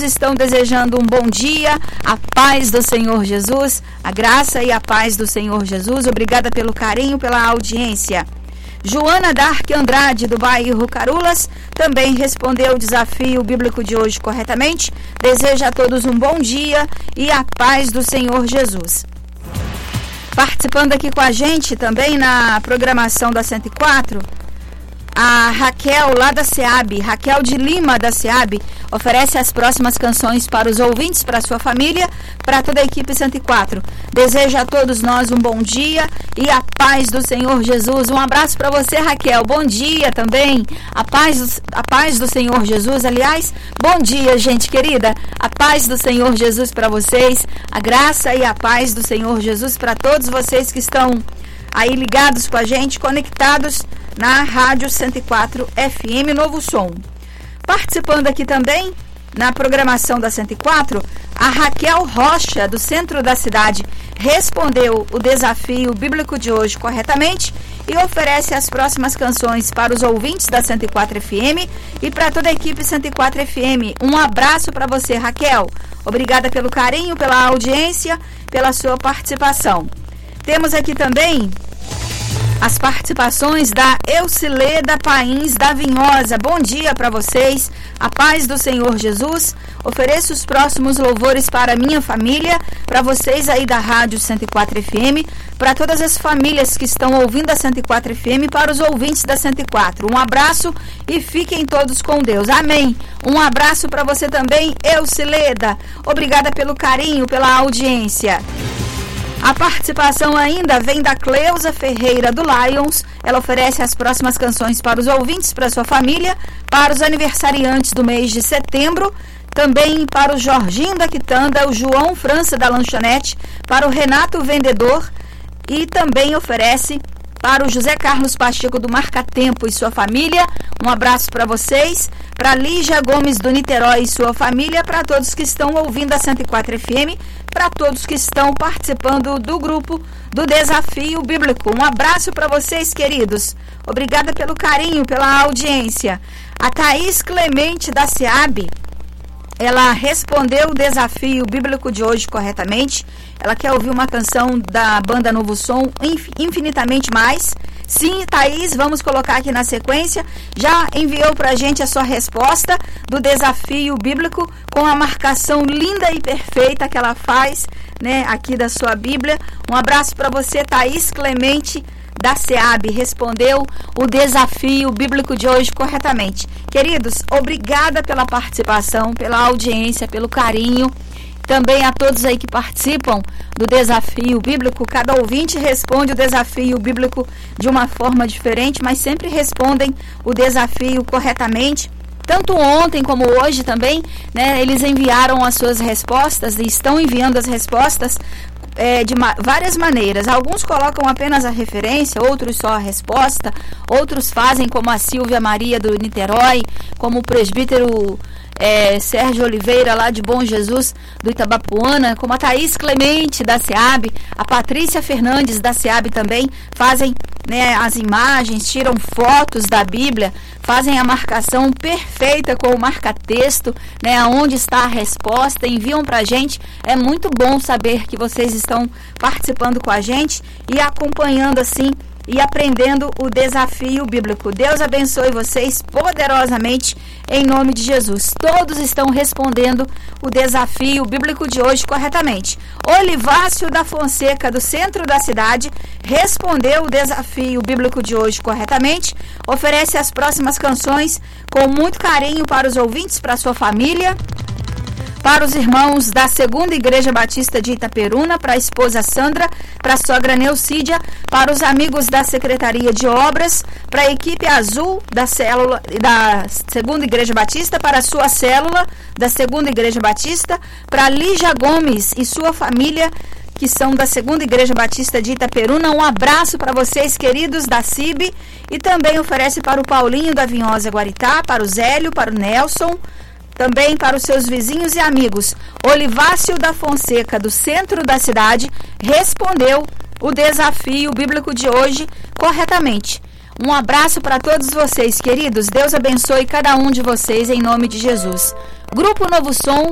estão desejando um bom dia, a paz do Senhor Jesus, a graça e a paz do Senhor Jesus. Obrigada pelo carinho, pela audiência. Joana Dark Andrade, do bairro Carulas, também respondeu o desafio bíblico de hoje corretamente. Deseja a todos um bom dia e a paz do Senhor Jesus. Participando aqui com a gente também na programação da 104, a Raquel lá da SEAB, Raquel de Lima da SEAB, oferece as próximas canções para os ouvintes, para a sua família, para toda a equipe 104. Desejo a todos nós um bom dia e a paz do Senhor Jesus. Um abraço para você, Raquel. Bom dia também. A paz do Senhor Jesus, aliás. Bom dia, gente querida. A paz do Senhor Jesus para vocês. A graça e a paz do Senhor Jesus para todos vocês que estão aí ligados com a gente, conectados na Rádio 104 FM Novo Som. Participando aqui também na programação da 104, a Raquel Rocha, do centro da cidade, respondeu o desafio bíblico de hoje corretamente e oferece as próximas canções para os ouvintes da 104 FM e para toda a equipe 104 FM. Um abraço para você, Raquel. Obrigada pelo carinho, pela audiência, pela sua participação. Temos aqui também as participações da Eucileda Pains da Vinhosa. Bom dia para vocês, a paz do Senhor Jesus. Ofereço os próximos louvores para a minha família, para vocês aí da Rádio 104 FM, para todas as famílias que estão ouvindo a 104 FM, para os ouvintes da 104. Um abraço e fiquem todos com Deus. Amém. Um abraço para você também, Eucileda. Obrigada pelo carinho, pela audiência. A participação ainda vem da Cleusa Ferreira do Lions. Ela oferece as próximas canções para os ouvintes, para a sua família, para os aniversariantes do mês de setembro, também para o Jorginho da Quitanda, o João França da Lanchonete, para o Renato Vendedor e também oferece para o José Carlos Pacheco do Marca Tempo e sua família. Um abraço para vocês, para Lígia Gomes do Niterói e sua família, para todos que estão ouvindo a 104 FM, para todos que estão participando do grupo do Desafio Bíblico. Um abraço para vocês, queridos. Obrigada pelo carinho, pela audiência. A Thaís Clemente da SEAB, ela respondeu o desafio bíblico de hoje corretamente. Ela quer ouvir uma canção da banda Novo Som, Infinitamente Mais. Sim, Thaís, vamos colocar aqui na sequência. Já enviou pra gente a sua resposta do desafio bíblico com a marcação linda e perfeita que ela faz, né, aqui da sua Bíblia. Um abraço para você, Thaís Clemente da SEAB, respondeu o desafio bíblico de hoje corretamente. Queridos, obrigada pela participação, pela audiência, pelo carinho. Também a todos aí que participam do desafio bíblico. Cada ouvinte responde o desafio bíblico de uma forma diferente, mas sempre respondem o desafio corretamente. Tanto ontem como hoje também, né, eles enviaram as suas respostas e estão enviando as respostas de várias maneiras. Alguns colocam apenas a referência, outros só a resposta, outros fazem como a Silvia Maria do Niterói, como o presbítero Sérgio Oliveira lá de Bom Jesus do Itabapuana, como a Thaís Clemente da SEAB, a Patrícia Fernandes da SEAB também fazem, né, as imagens, tiram fotos da Bíblia, fazem a marcação perfeita com o marca-texto, né, onde está a resposta, enviam pra gente. É muito bom saber que vocês estão participando com a gente e acompanhando assim e aprendendo o desafio bíblico. Deus abençoe vocês poderosamente em nome de Jesus. Todos estão respondendo o desafio bíblico de hoje corretamente. Olivácio da Fonseca, do centro da cidade, respondeu o desafio bíblico de hoje corretamente. Oferece as próximas canções com muito carinho para os ouvintes, para a sua família, para os irmãos da Segunda Igreja Batista de Itaperuna, para a esposa Sandra, para a sogra Neucídia, para os amigos da Secretaria de Obras, para a equipe azul da célula da Segunda Igreja Batista, para a sua célula da Segunda Igreja Batista, para Lígia Gomes e sua família, que são da Segunda Igreja Batista de Itaperuna. Um abraço para vocês, queridos da CIB, e também oferece para o Paulinho da Vinhosa Guaritá, para o Zélio, para o Nelson, também para os seus vizinhos e amigos. Olivácio da Fonseca, do centro da cidade, respondeu o desafio bíblico de hoje corretamente. Um abraço para todos vocês, queridos. Deus abençoe cada um de vocês em nome de Jesus. Grupo Novo Som,